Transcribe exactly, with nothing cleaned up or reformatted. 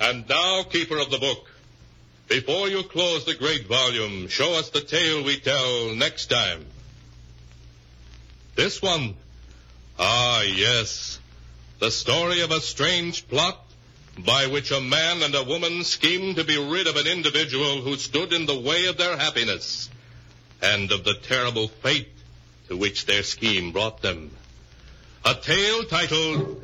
And now, keeper of the book, before you close the great volume, show us the tale we tell next time. This one. Ah, yes. The story of a strange plot by which a man and a woman schemed to be rid of an individual who stood in the way of their happiness, and of the terrible fate to which their scheme brought them. A tale titled